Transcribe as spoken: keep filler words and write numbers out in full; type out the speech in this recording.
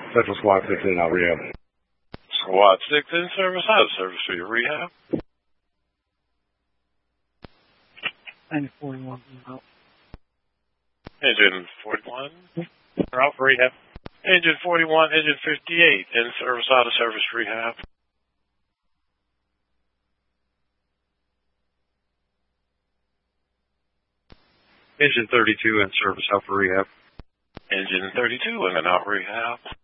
Central Squad six in out rehab. Squad six in service, out of service for your rehab. Engine forty-one out. Engine forty-one. We're out for rehab. Engine forty-one, engine fifty-eight in service, out of service rehab. Engine thirty-two in service, out for rehab. Engine thirty-two in and out rehab.